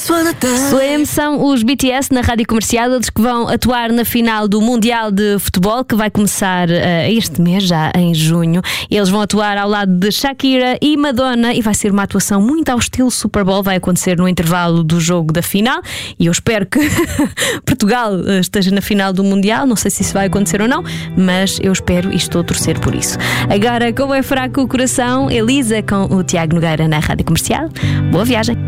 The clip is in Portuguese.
Slim são os BTS na Rádio Comercial. Eles que vão atuar na final do Mundial de Futebol, que vai começar este mês, já em junho. Eles vão atuar ao lado de Shakira e Madonna e vai ser uma atuação muito ao estilo Super Bowl. Vai acontecer no intervalo do jogo da final e eu espero que Portugal esteja na final do Mundial. Não sei se isso vai acontecer ou não, mas eu espero e estou a torcer por isso. Agora, como é fraco o coração, Elisa com o Tiago Nogueira na Rádio Comercial. Boa viagem.